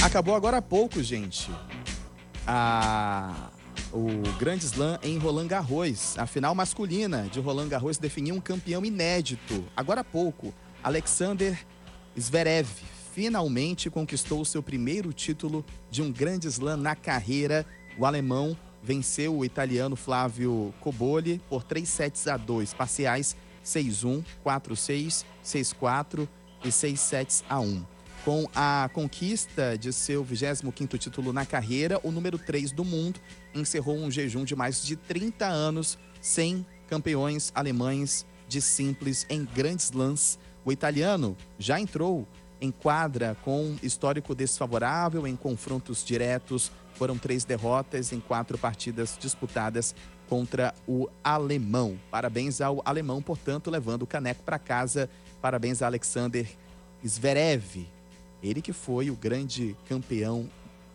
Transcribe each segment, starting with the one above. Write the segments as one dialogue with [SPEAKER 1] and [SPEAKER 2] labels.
[SPEAKER 1] Acabou agora há pouco, gente, o Grande Slam em Roland Garros. A final masculina de Roland Garros definiu um campeão inédito. Agora há pouco, Alexander Zverev finalmente conquistou o seu primeiro título de um Grande Slam na carreira. O alemão venceu o italiano Flávio Cobolli por 3-2, parciais 6-1, 4-6, 6-4 e 6-1. Com a conquista de seu 25º título na carreira, o número 3 do mundo encerrou um jejum de mais de 30 anos sem campeões alemães de simples em grandes slams. O italiano já entrou em quadra com histórico desfavorável em confrontos diretos. Foram 3 derrotas em 4 partidas disputadas contra o alemão. Parabéns ao alemão, portanto, levando o caneco para casa. Parabéns a Alexander Zverev. Ele que foi o grande campeão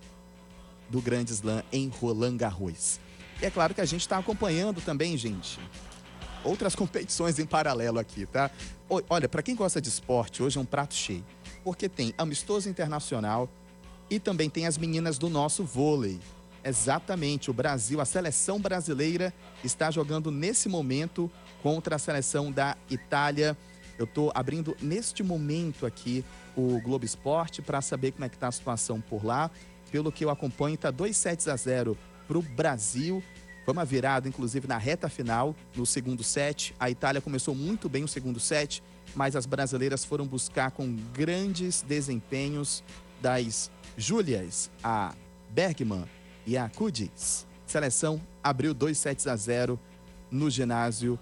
[SPEAKER 1] do Grande Slam em Roland Garros. E é claro que a gente está acompanhando também, gente, outras competições em paralelo aqui, tá? Olha, para quem gosta de esporte, hoje é um prato cheio. Porque tem amistoso internacional e também tem as meninas do nosso vôlei. Exatamente, o Brasil, a seleção brasileira está jogando nesse momento contra a seleção da Itália. Eu estou abrindo neste momento aqui o Globo Esporte para saber como é que está a situação por lá. Pelo que eu acompanho, está 2-0 para o Brasil. Foi uma virada, inclusive, na reta final, no segundo set. A Itália começou muito bem o segundo set, mas as brasileiras foram buscar com grandes desempenhos das Júlias, a Bergman e a Kudis. Seleção abriu 2-0 no ginásio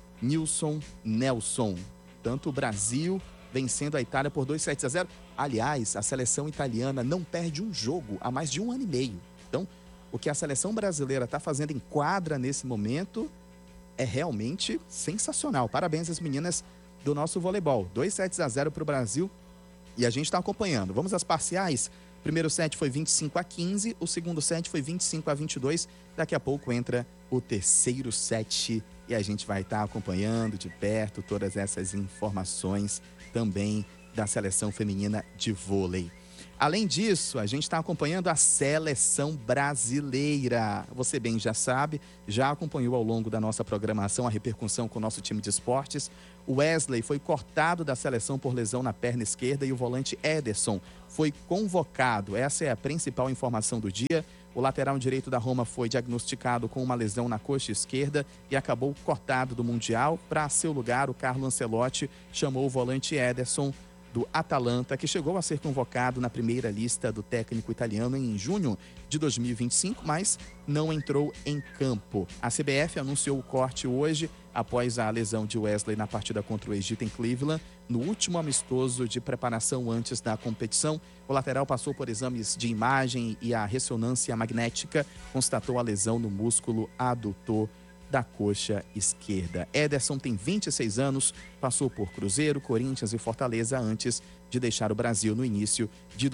[SPEAKER 1] Nilson Nelson. Tanto o Brasil vencendo a Itália por 2-0. Aliás, a seleção italiana não perde um jogo há mais de 1 ano e meio. Então, o que a seleção brasileira está fazendo em quadra nesse momento é realmente sensacional. Parabéns às meninas do nosso voleibol. 2-0 para o Brasil e a gente está acompanhando. Vamos às parciais. O primeiro set foi 25-15, o segundo set foi 25-22. Daqui a pouco entra o terceiro set e a gente vai estar acompanhando de perto todas essas informações também da seleção feminina de vôlei. Além disso, a gente está acompanhando a seleção brasileira. Você bem já sabe, já acompanhou ao longo da nossa programação a repercussão com o nosso time de esportes. O Wesley foi cortado da seleção por lesão na perna esquerda e o volante Ederson foi convocado. Essa é a principal informação do dia. O lateral direito da Roma foi diagnosticado com uma lesão na coxa esquerda e acabou cortado do Mundial. Para seu lugar, o Carlo Ancelotti chamou o volante Ederson do Atalanta, que chegou a ser convocado na primeira lista do técnico italiano em junho de 2025, mas não entrou em campo. A CBF anunciou o corte hoje, após a lesão de Wesley na partida contra o Egito em Cleveland. No último amistoso de preparação antes da competição, o lateral passou por exames de imagem e a ressonância magnética constatou a lesão no músculo adutor da coxa esquerda. Ederson tem 26 anos, passou por Cruzeiro, Corinthians e Fortaleza antes de deixar o Brasil no início de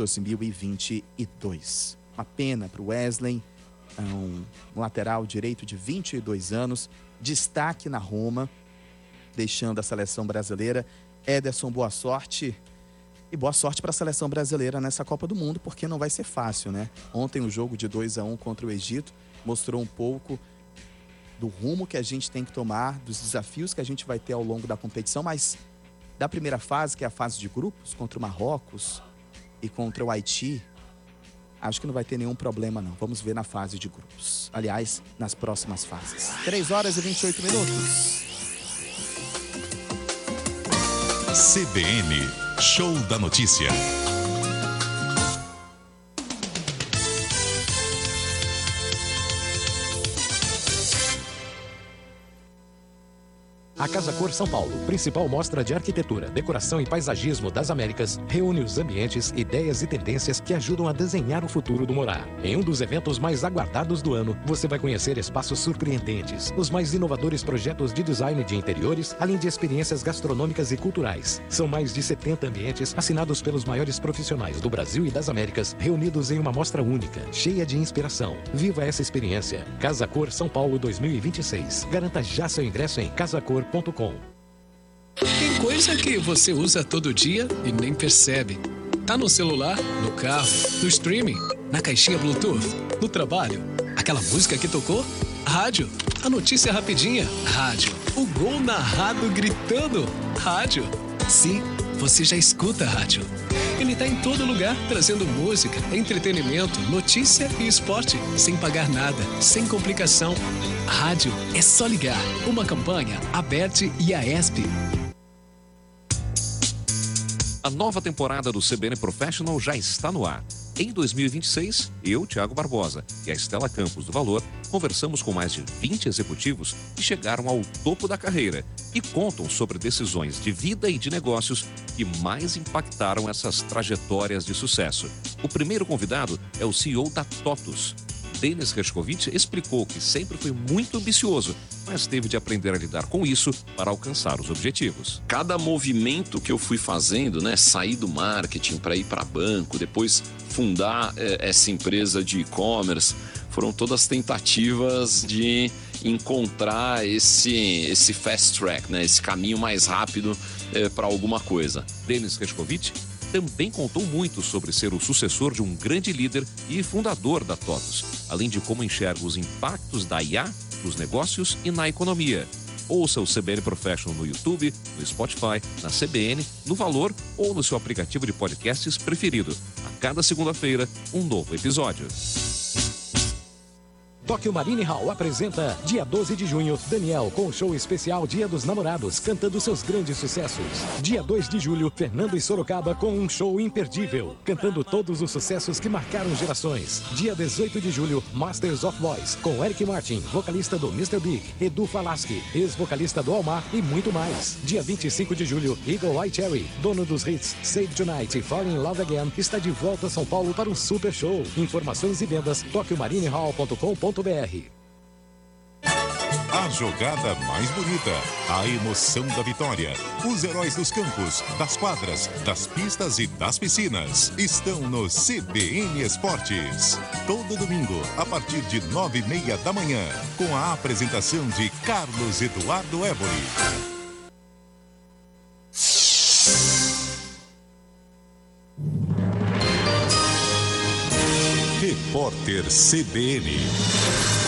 [SPEAKER 1] 2022. Uma pena para o Wesley, um lateral direito de 22 anos, destaque na Roma, deixando a seleção brasileira. Ederson, boa sorte. E boa sorte para a seleção brasileira nessa Copa do Mundo, porque não vai ser fácil, né? Ontem o jogo de 2-1 contra o Egito mostrou um pouco do rumo que a gente tem que tomar, dos desafios que a gente vai ter ao longo da competição, mas da primeira fase, que é a fase de grupos, contra o Marrocos e contra o Haiti, acho que não vai ter nenhum problema não. Vamos ver na fase de grupos. Aliás, nas próximas fases. 3h28.
[SPEAKER 2] CBN, Show da Notícia.
[SPEAKER 3] A Casa Cor São Paulo, principal mostra de arquitetura, decoração e paisagismo das Américas, reúne os ambientes, ideias e tendências que ajudam a desenhar o futuro do morar. Em um dos eventos mais aguardados do ano, você vai conhecer espaços surpreendentes, os mais inovadores projetos de design de interiores, além de experiências gastronômicas e culturais. São mais de 70 ambientes assinados pelos maiores profissionais do Brasil e das Américas, reunidos em uma mostra única, cheia de inspiração. Viva essa experiência. Casa Cor São Paulo 2026. Garanta já seu ingresso em casacor.com.
[SPEAKER 4] Tem coisa que você usa todo dia e nem percebe. Tá no celular, no carro, no streaming, na caixinha Bluetooth, no trabalho. Aquela música que tocou? Rádio. A notícia rapidinha? Rádio. O gol narrado gritando? Rádio. Sim, você já escuta a rádio. Ele tá em todo lugar, trazendo música, entretenimento, notícia e esporte, sem pagar nada, sem complicação. Rádio é só ligar. Uma campanha, Aberte e Aesp.
[SPEAKER 5] A nova temporada do CBN Professional já está no ar. Em 2026, eu, Thiago Barbosa, e a Estela Campos do Valor conversamos com mais de 20 executivos que chegaram ao topo da carreira e contam sobre decisões de vida e de negócios que mais impactaram essas trajetórias de sucesso. O primeiro convidado é o CEO da TOTUS. Denis Hershkovich explicou que sempre foi muito ambicioso, mas teve de aprender a lidar com isso para alcançar os objetivos.
[SPEAKER 6] Cada movimento que eu fui fazendo, né, sair do marketing para ir para banco, depois fundar essa empresa de e-commerce, foram todas tentativas de encontrar esse fast track, né, esse caminho mais rápido para alguma coisa.
[SPEAKER 5] Denis Hershkovich também contou muito sobre ser o sucessor de um grande líder e fundador da TOTUS, além de como enxerga os impactos da IA nos negócios e na economia. Ouça o CBN Professional no YouTube, no Spotify, na CBN, no Valor ou no seu aplicativo de podcasts preferido. A cada segunda-feira, um novo episódio.
[SPEAKER 3] Tóquio Marine Hall apresenta, dia 12 de junho, Daniel com o show especial Dia dos Namorados, cantando seus grandes sucessos. Dia 2 de julho, Fernando e Sorocaba com um show imperdível, cantando todos os sucessos que marcaram gerações. Dia 18 de julho, Masters of Voice, com Eric Martin, vocalista do Mr. Big, Edu Falaschi, ex-vocalista do Almar e muito mais. Dia 25 de julho, Eagle Eye Cherry, dono dos hits Save Tonight e Fall in Love Again, está de volta a São Paulo para um super show. Informações e vendas, tokyomarinehall.com.br.
[SPEAKER 2] A jogada mais bonita, a emoção da vitória, os heróis dos campos, das quadras, das pistas e das piscinas estão no CBN Esportes. Todo domingo, a partir de 9h30 da manhã, com a apresentação de Carlos Eduardo Évori. Repórter CBN.